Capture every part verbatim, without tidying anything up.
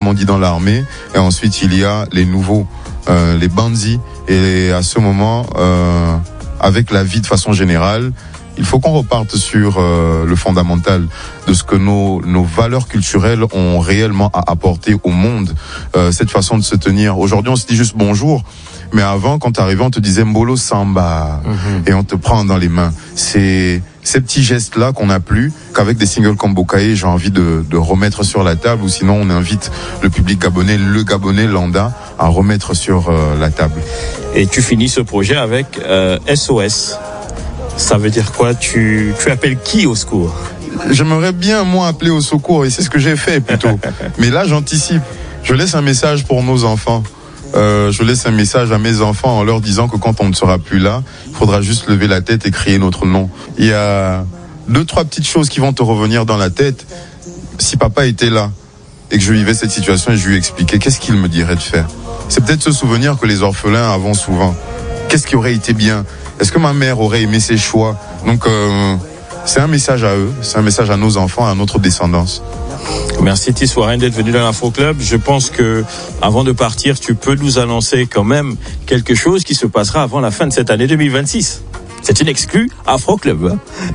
on dit dans l'armée, et ensuite il y a les nouveaux, euh, les bandits. Et à ce moment, euh, avec la vie de façon générale, il faut qu'on reparte sur euh, le fondamental de ce que nos, nos valeurs culturelles ont réellement à apporter au monde, euh, cette façon de se tenir. Aujourd'hui, on se dit juste bonjour, mais avant, quand t'arrivais, on te disait Mbolo Samba, mm-hmm. et on te prend dans les mains. C'est ces petits gestes-là qu'on n'a plus, qu'avec des singles comme Bokaye, j'ai envie de, de remettre sur la table, ou sinon on invite le public gabonais, le Gabonais lambda, à remettre sur euh, la table. Et tu finis ce projet avec euh, S O S. Ça veut dire quoi? Tu, tu appelles qui au secours? J'aimerais bien, moi, appeler au secours, et c'est ce que j'ai fait plutôt. Mais là, j'anticipe. Je laisse un message pour nos enfants. Euh, je laisse un message à mes enfants en leur disant que quand on ne sera plus là, il faudra juste lever la tête et crier notre nom. Il y a deux, trois petites choses qui vont te revenir dans la tête. Si papa était là et que je vivais cette situation et je lui expliquais, qu'est-ce qu'il me dirait de faire? C'est peut-être ce souvenir que les orphelins avons souvent. Qu'est-ce qui aurait été bien? Est-ce que ma mère aurait aimé ses choix? Donc, euh, c'est un message à eux, c'est un message à nos enfants, à notre descendance. Merci Tiss Warren d'être venu dans l'Afro Club. Je pense que, avant de partir, tu peux nous annoncer quand même quelque chose qui se passera avant la fin de cette année deux mille vingt-six. C'est une exclue Afro Club.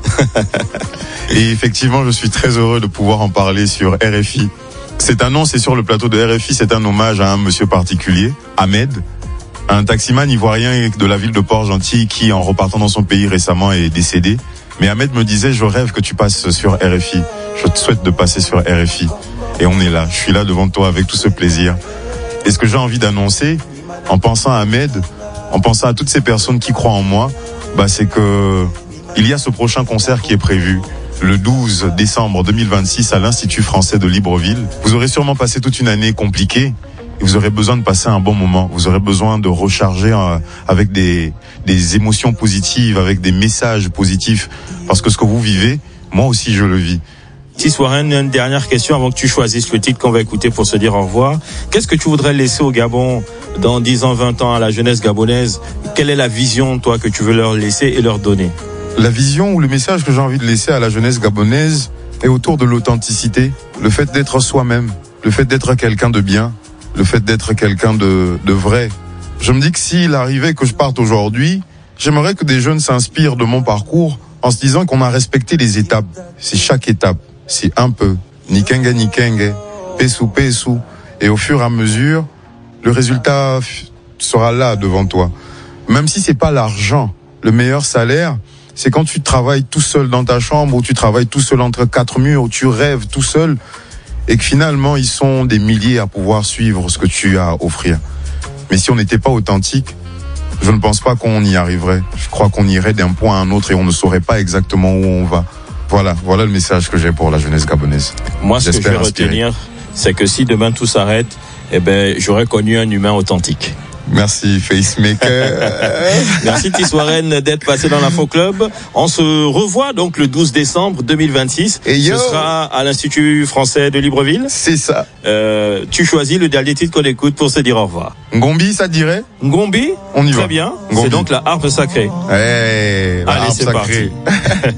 Et effectivement, je suis très heureux de pouvoir en parler sur R F I. Cette annonce est sur le plateau de R F I, c'est un hommage à un monsieur particulier, Ahmed, un taximan ivoirien de la ville de Port-Gentil qui, en repartant dans son pays récemment, est décédé. Mais Ahmed me disait, je rêve que tu passes sur R F I. Je te souhaite de passer sur R F I. Et on est là. Je suis là devant toi avec tout ce plaisir. Et ce que j'ai envie d'annoncer, en pensant à Ahmed, en pensant à toutes ces personnes qui croient en moi, bah, c'est que il y a ce prochain concert qui est prévu le douze décembre deux mille vingt-six à l'Institut français de Libreville. Vous aurez sûrement passé toute une année compliquée. Et vous aurez besoin de passer un bon moment. Vous aurez besoin de recharger euh, avec des, des émotions positives, avec des messages positifs. Parce que ce que vous vivez, moi aussi je le vis. Tiss Warren, une dernière question avant que tu choisisses le titre qu'on va écouter pour se dire au revoir. Qu'est-ce que tu voudrais laisser au Gabon dans dix ans, vingt ans, à la jeunesse gabonaise? Quelle est la vision, toi, que tu veux leur laisser et leur donner? La vision ou le message que j'ai envie de laisser à la jeunesse gabonaise est autour de l'authenticité. Le fait d'être soi-même. Le fait d'être quelqu'un de bien. Le fait d'être quelqu'un de, de vrai. Je me dis que s'il arrivait que je parte aujourd'hui, j'aimerais que des jeunes s'inspirent de mon parcours en se disant qu'on a respecté les étapes. C'est chaque étape. C'est un peu. Nikenge, nikenge. Pesou, pesou. Et au fur et à mesure, le résultat sera là devant toi. Même si c'est pas l'argent, le meilleur salaire, c'est quand tu travailles tout seul dans ta chambre, ou tu travailles tout seul entre quatre murs, ou tu rêves tout seul, et que finalement, ils sont des milliers à pouvoir suivre ce que tu as à offrir. Mais si on n'était pas authentique, je ne pense pas qu'on y arriverait. Je crois qu'on irait d'un point à un autre et on ne saurait pas exactement où on va. Voilà, voilà le message que j'ai pour la jeunesse gabonaise. Moi, ce que je vais retenir, c'est que si demain tout s'arrête, eh ben, j'aurais connu un humain authentique. Merci Facemaker. Merci Tiss Warren d'être passé dans l'Info Club. On se revoit donc le douze décembre deux mille vingt-six. Et yo, ce sera à l'Institut français de Libreville. C'est ça. Euh, tu choisis le dernier titre qu'on écoute pour se dire au revoir. Ngombi, ça te dirait? Ngombi, on y va. Très bien. Ngombi. C'est donc la harpe sacrée. Hey, la Allez, harpe c'est sacrée. parti.